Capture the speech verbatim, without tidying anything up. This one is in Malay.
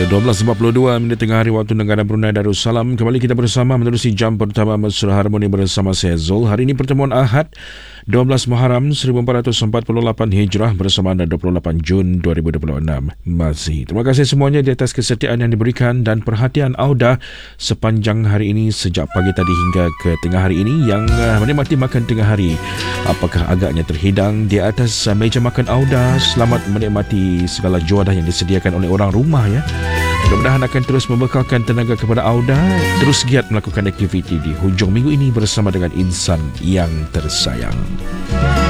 dua belas empat puluh dua minit tengah hari waktu negara Brunei Darussalam. Kembali kita bersama menerusi jam pertama Mesra Harmoni bersama saya Zul. Hari ini pertemuan Ahad dua belas Muharram seribu empat ratus empat puluh lapan Hijrah bersama anda dua puluh lapan Jun dua ribu dua puluh enam masih. Terima kasih semuanya di atas kesetiaan yang diberikan dan perhatian Auda sepanjang hari ini sejak pagi tadi hingga ke tengah hari ini yang uh, menikmati makan tengah hari. Apakah agaknya terhidang di atas uh, meja makan Auda? Selamat menikmati segala juadah yang disediakan oleh orang rumah ya. Mudah-mudahan akan terus membekalkan tenaga kepada Auda terus giat melakukan aktiviti di hujung minggu ini bersama dengan insan yang tersayang.